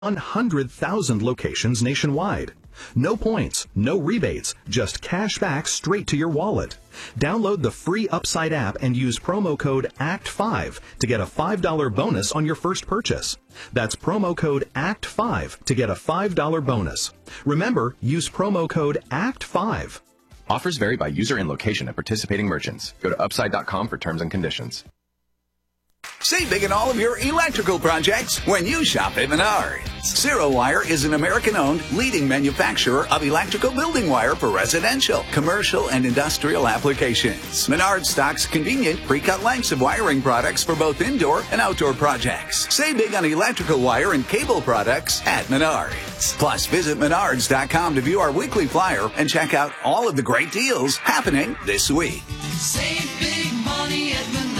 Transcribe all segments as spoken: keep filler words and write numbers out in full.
one hundred thousand locations nationwide. No points, no rebates, just cash back straight to your wallet. Download the free Upside app and use promo code A C T five to get a five dollars bonus on your first purchase. That's promo code A C T five to get a five dollars bonus. Remember, use promo code A C T five. Offers vary by user and location at participating merchants. Go to upside dot com for terms and conditions. Save big in all of your electrical projects when you shop at Menards. Zero Wire is an American-owned leading manufacturer of electrical building wire for residential, commercial, and industrial applications. Menards stocks convenient pre-cut lengths of wiring products for both indoor and outdoor projects. Save big on electrical wire and cable products at Menards. Plus, visit menards dot com to view our weekly flyer and check out all of the great deals happening this week. Save big money at Menards.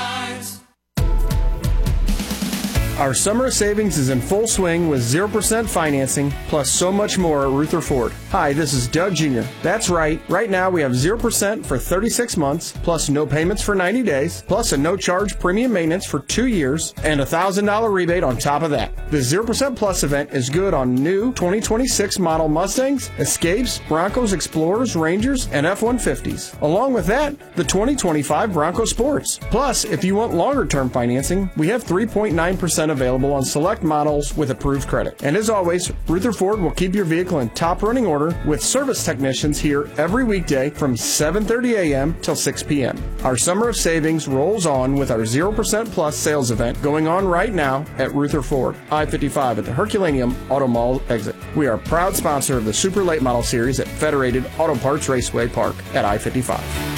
Our summer of savings is in full swing with zero percent financing, plus so much more at Ruther Ford. Hi, this is Doug Junior That's right. Right now we have zero percent for thirty-six months, plus no payments for ninety days, plus a no-charge premium maintenance for two years, and a one thousand dollars rebate on top of that. The zero percent Plus event is good on new twenty twenty-six model Mustangs, Escapes, Broncos, Explorers, Rangers, and F one fifties. Along with that, the twenty twenty-five Bronco Sports. Plus, if you want longer-term financing, we have three point nine percent available on select models with approved credit. And as always, Ruther Ford will keep your vehicle in top running order with service technicians here every weekday from seven thirty a.m. till six p.m. Our summer of savings rolls on with our zero percent Plus sales event going on right now at Ruther Ford, I fifty-five at the Herculaneum Auto Mall exit. We are a proud sponsor of the Super Late Model Series at Federated Auto Parts Raceway Park at I fifty-five.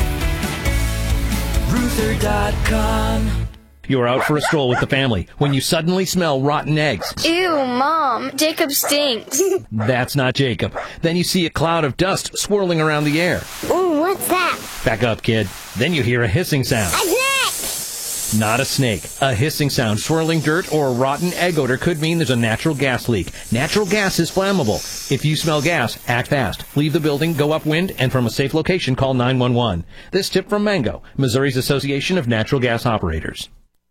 Ruther dot com. You're out for a stroll with the family when you suddenly smell rotten eggs. Ew, Mom. Jacob stinks. That's not Jacob. Then you see a cloud of dust swirling around the air. Ooh, what's that? Back up, kid. Then you hear a hissing sound. A snake! Not a snake. A hissing sound, swirling dirt, or a rotten egg odor could mean there's a natural gas leak. Natural gas is flammable. If you smell gas, act fast. Leave the building, go upwind, and from a safe location, call nine one one. This tip from Mango, Missouri's Association of Natural Gas Operators.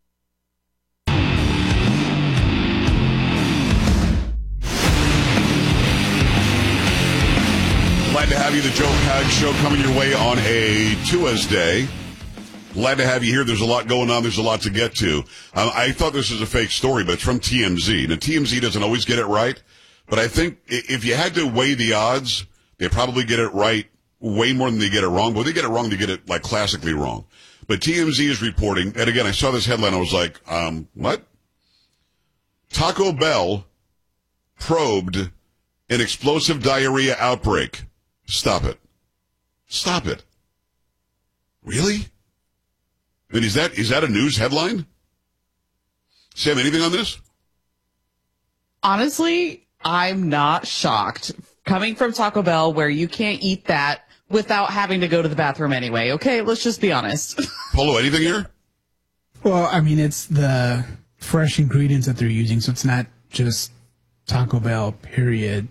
Glad to have you, the Joe Pags Show, coming your way on a Tuesday. Glad to have you here. There's a lot going on. There's a lot to get to. Um, I thought this was a fake story, but it's from T M Z. Now, T M Z doesn't always get it right, but I think if you had to weigh the odds, they probably get it right way more than they get it wrong. But when they get it wrong, they get it, like, classically wrong. But T M Z is reporting, and again, I saw this headline. I was like, um, what? Taco Bell probed an explosive diarrhea outbreak. Stop it. Stop it. Really? I mean, is that, is that a news headline? Sam, anything on this? Honestly, I'm not shocked. Coming from Taco Bell, where you can't eat that without having to go to the bathroom anyway. Okay, let's just be honest. Polo, anything here? Well, I mean, it's the fresh ingredients that they're using, so it's not just Taco Bell, period.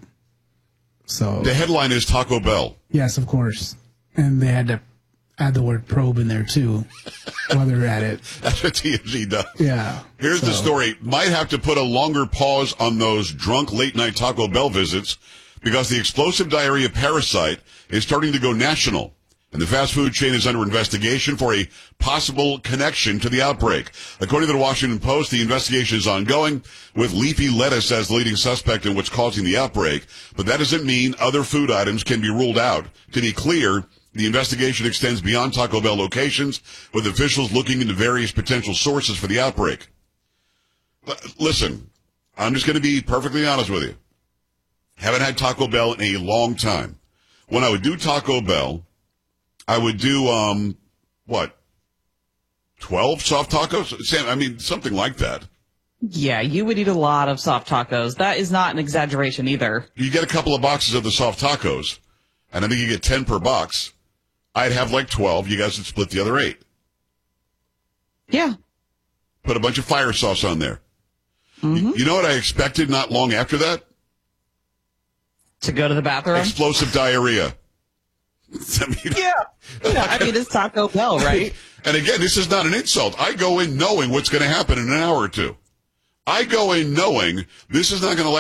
So the headline is Taco Bell. Yes, of course. And they had to add the word probe in there, too, while they're at it. That's what T M Z does. Yeah. Here's so. the story. Might have to put a longer pause on those drunk late-night Taco Bell visits because the explosive diarrhea parasite is starting to go national. And the fast food chain is under investigation for a possible connection to the outbreak. According to the Washington Post, the investigation is ongoing, with leafy lettuce as the leading suspect in what's causing the outbreak. But that doesn't mean other food items can be ruled out. To be clear, the investigation extends beyond Taco Bell locations, with officials looking into various potential sources for the outbreak. L- listen, I'm just going to be perfectly honest with you. Haven't had Taco Bell in a long time. When I would do Taco Bell, I would do, um, what, twelve soft tacos? Sam, I mean, something like that. Yeah, you would eat a lot of soft tacos. That is not an exaggeration either. You get a couple of boxes of the soft tacos, and I think you get ten per box. I'd have like twelve. You guys would split the other eight. Yeah. Put a bunch of fire sauce on there. Mm-hmm. You, you know what I expected not long after that? To go to the bathroom? Explosive diarrhea. I mean, yeah. yeah. I mean, it's Taco Bell, right? And again, this is not an insult. I go in knowing what's going to happen in an hour or two. I go in knowing this is not going to